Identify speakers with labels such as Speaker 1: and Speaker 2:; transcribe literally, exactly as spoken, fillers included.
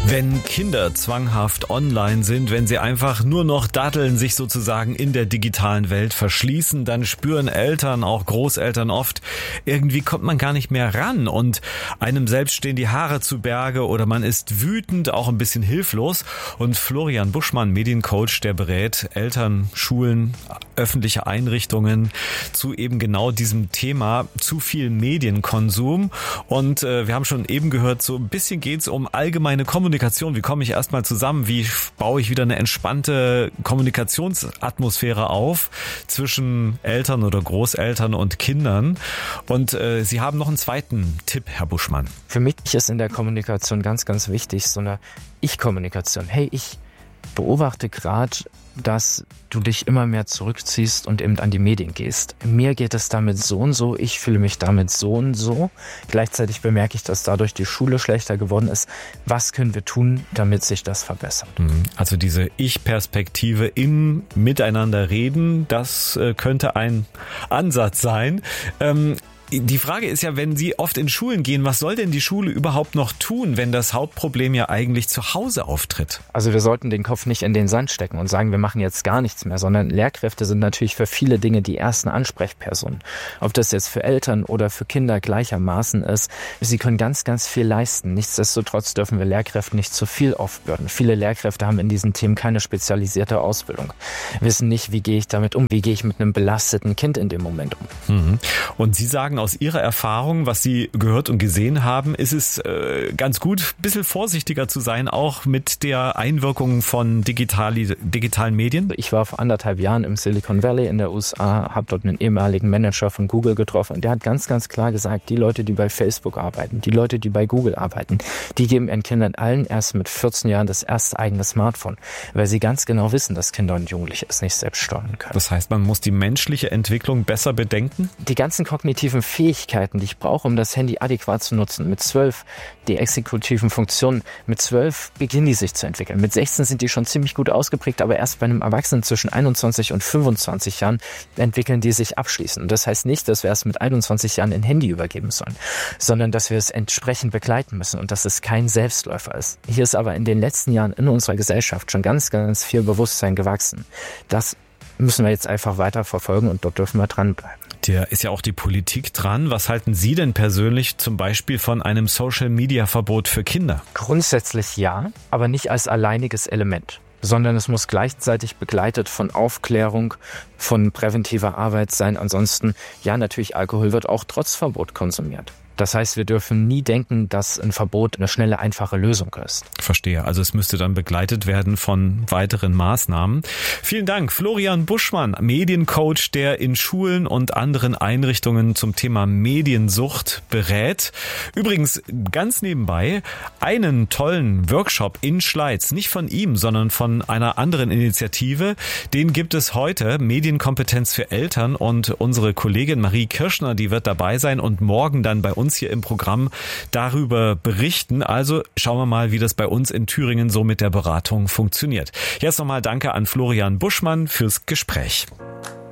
Speaker 1: Wenn Kinder zwanghaft online sind, wenn sie einfach nur noch daddeln, sich sozusagen in der digitalen Welt verschließen, dann spüren Eltern, auch Großeltern oft, irgendwie kommt man gar nicht mehr ran und einem selbst stehen die Haare zu Berge oder man ist wütend, auch ein bisschen hilflos. Und Florian Buschmann, Mediencoach, der berät Eltern, Schulen, öffentliche Einrichtungen zu eben genau diesem Thema, zu viel Medienkonsum. Und äh, wir haben schon eben gehört, so ein bisschen geht's um allgemeine Kommunikation. Wie komme ich erstmal zusammen? Wie baue ich wieder eine entspannte Kommunikationsatmosphäre auf zwischen Eltern oder Großeltern und Kindern? Und äh, Sie haben noch einen zweiten Tipp, Herr Buschmann.
Speaker 2: Für mich ist in der Kommunikation ganz, ganz wichtig so eine Ich-Kommunikation. Hey, ich beobachte gerade, dass du dich immer mehr zurückziehst und eben an die Medien gehst. Mir geht es damit so und so, ich fühle mich damit so und so. Gleichzeitig bemerke ich, dass dadurch die Schule schlechter geworden ist. Was können wir tun, damit sich das verbessert?
Speaker 1: Also diese Ich-Perspektive im Miteinander reden, das könnte ein Ansatz sein. Ähm Die Frage ist ja, wenn Sie oft in Schulen gehen, was soll denn die Schule überhaupt noch tun, wenn das Hauptproblem ja eigentlich zu Hause auftritt?
Speaker 2: Also wir sollten den Kopf nicht in den Sand stecken und sagen, wir machen jetzt gar nichts mehr, sondern Lehrkräfte sind natürlich für viele Dinge die ersten Ansprechpersonen. Ob das jetzt für Eltern oder für Kinder gleichermaßen ist, sie können ganz, ganz viel leisten. Nichtsdestotrotz dürfen wir Lehrkräften nicht zu viel aufbürden. Viele Lehrkräfte haben in diesen Themen keine spezialisierte Ausbildung, wissen nicht, wie gehe ich damit um, wie gehe ich mit einem belasteten Kind in dem Moment um.
Speaker 1: Und Sie sagen aus Ihrer Erfahrung, was Sie gehört und gesehen haben, ist es äh, ganz gut, ein bisschen vorsichtiger zu sein, auch mit der Einwirkung von digitali- digitalen Medien?
Speaker 2: Ich war vor anderthalb Jahren im Silicon Valley in der U S A, habe dort einen ehemaligen Manager von Google getroffen und der hat ganz, ganz klar gesagt, die Leute, die bei Facebook arbeiten, die Leute, die bei Google arbeiten, die geben ihren Kindern allen erst mit vierzehn Jahren das erste eigene Smartphone, weil sie ganz genau wissen, dass Kinder und Jugendliche es nicht selbst steuern können.
Speaker 1: Das heißt, man muss die menschliche Entwicklung besser bedenken?
Speaker 2: Die ganzen kognitiven Fähigkeiten, die ich brauche, um das Handy adäquat zu nutzen. Mit zwölf, die exekutiven Funktionen, mit zwölf beginnen die sich zu entwickeln. Mit sechzehn sind die schon ziemlich gut ausgeprägt, aber erst bei einem Erwachsenen zwischen einundzwanzig und fünfundzwanzig Jahren entwickeln die sich abschließend. Und das heißt nicht, dass wir erst mit einundzwanzig Jahren ein Handy übergeben sollen, sondern dass wir es entsprechend begleiten müssen und dass es kein Selbstläufer ist. Hier ist aber in den letzten Jahren in unserer Gesellschaft schon ganz, ganz viel Bewusstsein gewachsen. Das müssen wir jetzt einfach weiter verfolgen und dort dürfen wir dranbleiben.
Speaker 1: Da ist ja auch die Politik dran. Was halten Sie denn persönlich zum Beispiel von einem Social-Media-Verbot für Kinder?
Speaker 2: Grundsätzlich ja, aber nicht als alleiniges Element, sondern es muss gleichzeitig begleitet von Aufklärung, von präventiver Arbeit sein. Ansonsten, ja, natürlich, Alkohol wird auch trotz Verbot konsumiert. Das heißt, wir dürfen nie denken, dass ein Verbot eine schnelle, einfache Lösung ist.
Speaker 1: Verstehe. Also es müsste dann begleitet werden von weiteren Maßnahmen. Vielen Dank. Florian Buschmann, Mediencoach, der in Schulen und anderen Einrichtungen zum Thema Mediensucht berät. Übrigens, ganz nebenbei, einen tollen Workshop in Schleiz, nicht von ihm, sondern von einer anderen Initiative. Den gibt es heute, Medienkompetenz für Eltern, und unsere Kollegin Marie Kirschner, die wird dabei sein und morgen dann bei uns uns hier im Programm darüber berichten. Also schauen wir mal, wie das bei uns in Thüringen so mit der Beratung funktioniert. Jetzt nochmal danke an Florian Buschmann fürs Gespräch.